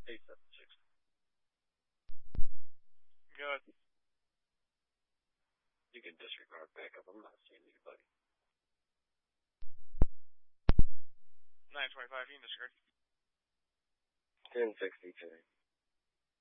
876. Good. You can disregard backup. I'm not seeing anybody. 925, you can disregard. 1062.